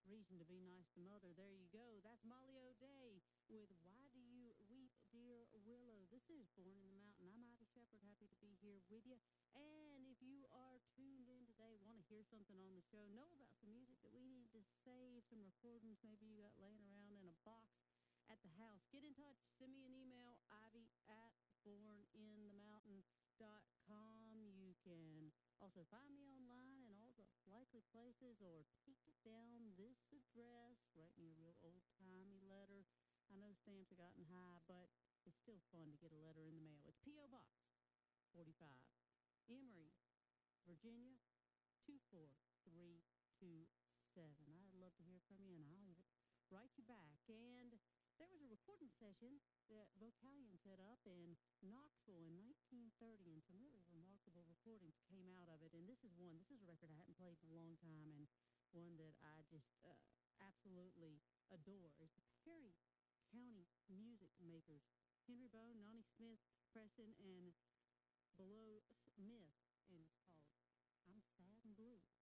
Reason to be nice to mother. There you go. That's Molly O'Day with Why Do You Weep, Dear Willow. This is Born in the Mountain. I'm Ivy Shepard, happy to be here with you. And if you are tuned in today, want to hear something on the show, know about some music that we need to save, some recordings maybe you got laying around in a box at the house, get in touch. Send me an email, ivy at borninthemountain.com. You can also find me online in all the likely places, or take it down this address, write me a real old-timey letter. I know stamps have gotten high, but it's still fun to get a letter in the mail. It's P.O. Box 45, Emory, Virginia, 24327. I'd love to hear from you, and I'll even write you back. And there was a recording session that Vocalion set up in Knoxville in 1930, and some really remarkable recordings came out of it. And this is one. This is a record I hadn't played in a long time, and one that I just absolutely adore. It's the Perry County Music Makers, Henry Bone, Nonnie Smith, Preston, and Below Smith, and it's called I'm Sad and Blue.